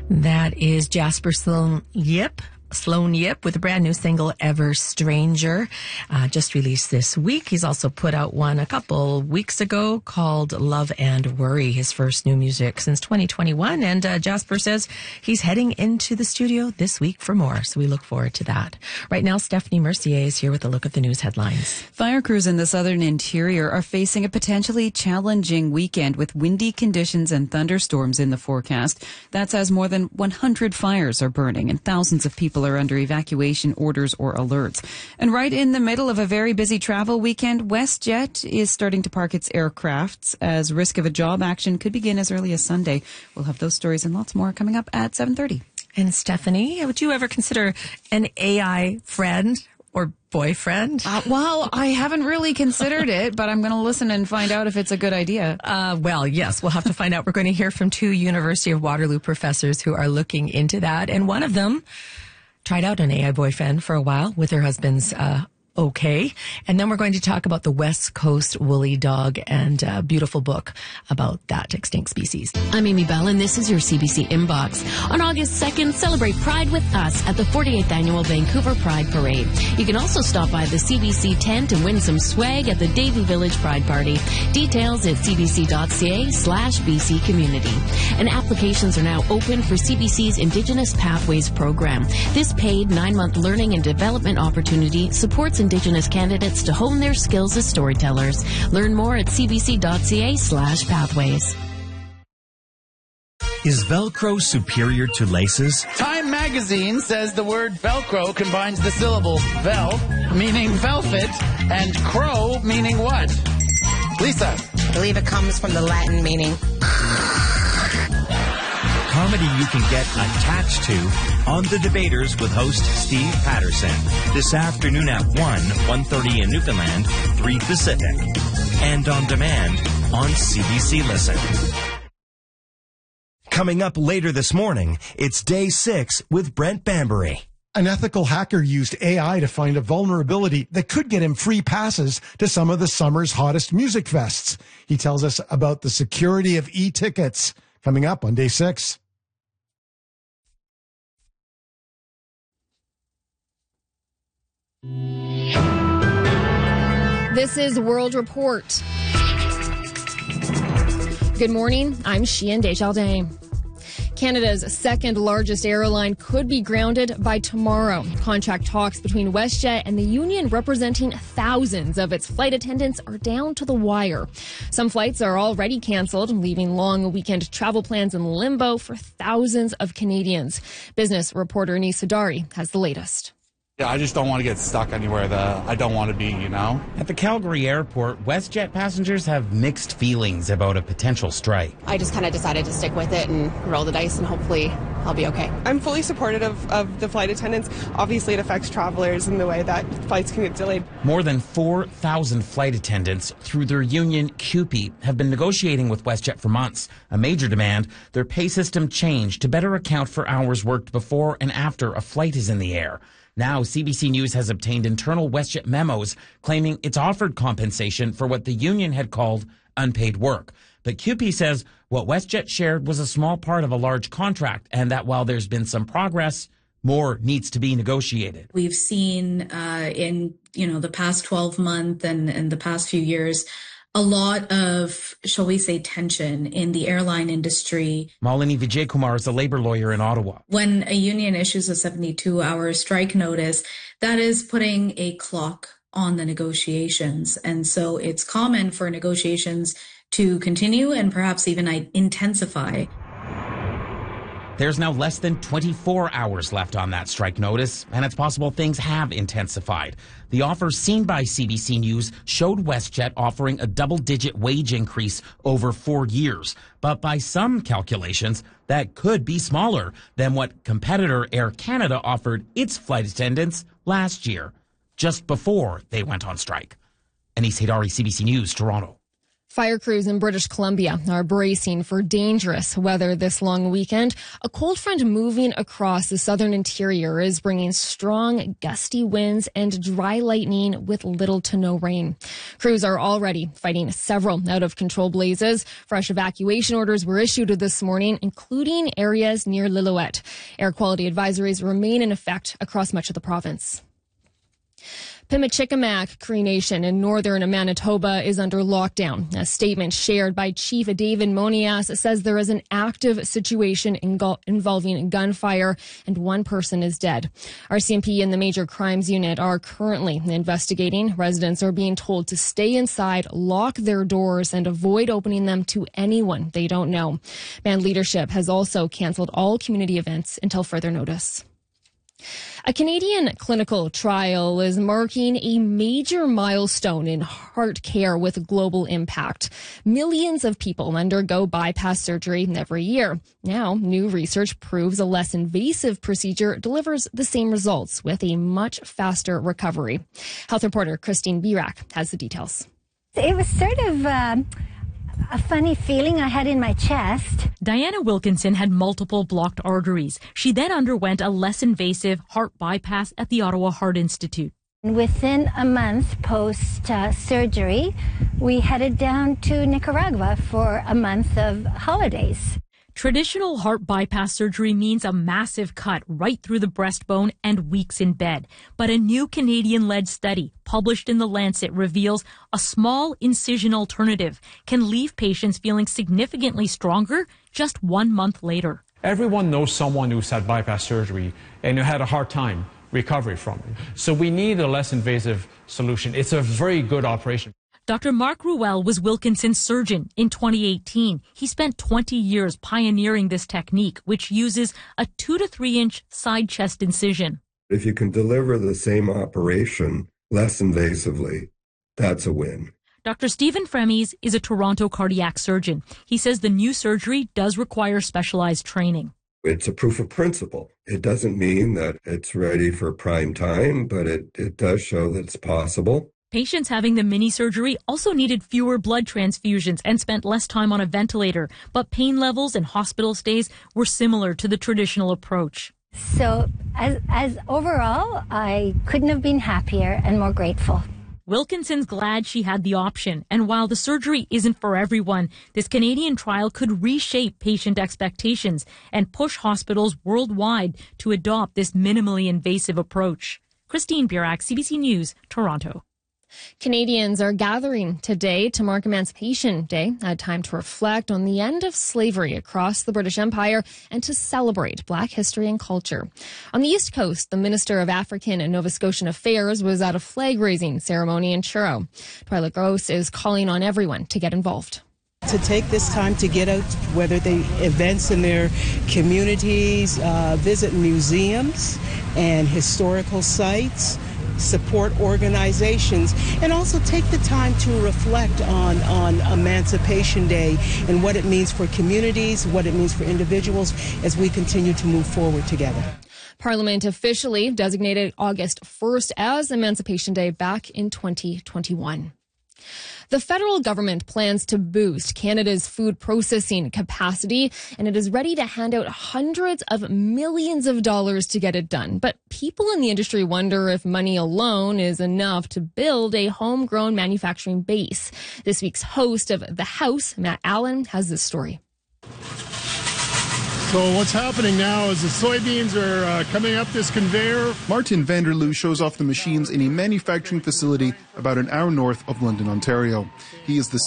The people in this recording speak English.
That is Jasper Sloan Yip with a brand new single, Ever Stranger, just released this week. He's also put out one a couple weeks ago called Love and Worry, his first new music since 2021. And Jasper says he's heading into the studio this week for more. So we look forward to that. Right now, Stephanie Mercier is here with a look at the news headlines. Fire crews in the southern interior are facing a potentially challenging weekend with windy conditions and thunderstorms in the forecast. That's as more than 100 fires are burning and thousands of people are under evacuation orders or alerts. And right in the middle of a very busy travel weekend, WestJet is starting to park its aircrafts as risk of a job action could begin as early as Sunday. We'll have those stories and lots more coming up at 7:30. And Stephanie, would you ever consider an AI friend or boyfriend? Well, I haven't really considered it, but I'm going to listen and find out if it's a good idea. Well, yes, we'll have to find out. We're going to hear from two University of Waterloo professors who are looking into that. And one of them tried out an AI boyfriend for a while with her husband's okay. And then we're going to talk about the West Coast woolly dog and a beautiful book about that extinct species. I'm Amy Bell, and this is your CBC Inbox. On August 2nd, celebrate Pride with us at the 48th Annual Vancouver Pride Parade. You can also stop by the CBC tent and win some swag at the Davie Village Pride Party. Details at cbc.ca/BC Community. And applications are now open for CBC's Indigenous Pathways program. This paid 9-month learning and development opportunity supports Indigenous candidates to hone their skills as storytellers. Learn more at cbc.ca/pathways. Is Velcro superior to laces? Time magazine says the word Velcro combines the syllables vel, meaning velvet, and crow, meaning what? Lisa. I believe it comes from the Latin meaning. Comedy you can get attached to on The Debaters with host Steve Patterson. This afternoon at 1:30 in Newfoundland, 3 Pacific. And on demand on CBC Listen. Coming up later this morning, it's Day 6 with Brent Bambury. An ethical hacker used AI to find a vulnerability that could get him free passes to some of the summer's hottest music fests. He tells us about the security of e-tickets. Coming up on Day 6. This is World Report. Good morning. I'm Sheehan Desjardins. Canada's second largest airline could be grounded by tomorrow. Contract talks between WestJet and the union representing thousands of its flight attendants are down to the wire. Some flights are already canceled, leaving long weekend travel plans in limbo for thousands of Canadians. Business reporter Nisa Dari has the latest. Yeah, I just don't want to get stuck anywhere that I don't want to be, you know? At the Calgary airport, WestJet passengers have mixed feelings about a potential strike. I just kind of decided to stick with it and roll the dice, and hopefully I'll be okay. I'm fully supportive of the flight attendants. Obviously, it affects travelers in the way that flights can get delayed. More than 4,000 flight attendants, through their union CUPE, have been negotiating with WestJet for months. A major demand, their pay system changed to better account for hours worked before and after a flight is in the air. Now, CBC News has obtained internal WestJet memos claiming it's offered compensation for what the union had called unpaid work. But CUPE says what WestJet shared was a small part of a large contract, and that while there's been some progress, more needs to be negotiated. We've seen in the past 12 months and the past few years a lot of, shall we say, tension in the airline industry. Malini Vijaykumar is a labor lawyer in Ottawa. When a union issues a 72-hour strike notice, that is putting a clock on the negotiations. And so it's common for negotiations to continue and perhaps even intensify. There's now less than 24 hours left on that strike notice, and it's possible things have intensified. The offers seen by CBC News showed WestJet offering a double-digit wage increase over 4 years. But by some calculations, that could be smaller than what competitor Air Canada offered its flight attendants last year, just before they went on strike. Anis Haidari, CBC News, Toronto. Fire crews in British Columbia are bracing for dangerous weather this long weekend. A cold front moving across the southern interior is bringing strong, gusty winds and dry lightning with little to no rain. Crews are already fighting several out-of-control blazes. Fresh evacuation orders were issued this morning, including areas near Lillooet. Air quality advisories remain in effect across much of the province. Pimicikamak Cree Nation in northern Manitoba is under lockdown. A statement shared by Chief David Monias says there is an active situation involving gunfire and one person is dead. RCMP and the Major Crimes Unit are currently investigating. Residents are being told to stay inside, lock their doors, and avoid opening them to anyone they don't know. Band leadership has also canceled all community events until further notice. A Canadian clinical trial is marking a major milestone in heart care with global impact. Millions of people undergo bypass surgery every year. Now, new research proves a less invasive procedure delivers the same results with a much faster recovery. Health reporter Christine Birak has the details. It was sort of a funny feeling I had in my chest. Diana Wilkinson had multiple blocked arteries. She then underwent a less invasive heart bypass at the Ottawa Heart Institute. Within a month post-surgery, we headed down to Nicaragua for a month of holidays. Traditional heart bypass surgery means a massive cut right through the breastbone and weeks in bed. But a new Canadian-led study published in The Lancet reveals a small incision alternative can leave patients feeling significantly stronger just 1 month later. Everyone knows someone who's had bypass surgery and who had a hard time recovering from it. So we need a less invasive solution. It's a very good operation. Dr. Mark Ruel was Wilkinson's surgeon in 2018. He spent 20 years pioneering this technique, which uses a 2 to 3 inch side chest incision. If you can deliver the same operation less invasively, that's a win. Dr. Stephen Fremies is a Toronto cardiac surgeon. He says the new surgery does require specialized training. It's a proof of principle. It doesn't mean that it's ready for prime time, but it does show that it's possible. Patients having the mini surgery also needed fewer blood transfusions and spent less time on a ventilator, but pain levels and hospital stays were similar to the traditional approach. So as overall, I couldn't have been happier and more grateful. Wilkinson's glad she had the option, and while the surgery isn't for everyone, this Canadian trial could reshape patient expectations and push hospitals worldwide to adopt this minimally invasive approach. Christine Birak, CBC News, Toronto. Canadians are gathering today to mark Emancipation Day, a time to reflect on the end of slavery across the British Empire and to celebrate Black history and culture. On the East Coast, the Minister of African and Nova Scotian Affairs was at a flag-raising ceremony in Truro. Twyla Gross is calling on everyone to get involved. To take this time to get out, whether they events in their communities, visit museums and historical sites, support organizations, and also take the time to reflect on Emancipation Day and what it means for communities, what it means for individuals as we continue to move forward together. Parliament officially designated August 1st as Emancipation Day back in 2021. The federal government plans to boost Canada's food processing capacity, and it is ready to hand out hundreds of millions of dollars to get it done. But people in the industry wonder if money alone is enough to build a homegrown manufacturing base. This week's host of The House, Matt Allen, has this story. So what's happening now is the soybeans are coming up this conveyor. Martin Vanderloo shows off the machines in a manufacturing facility about an hour north of London, Ontario. He is the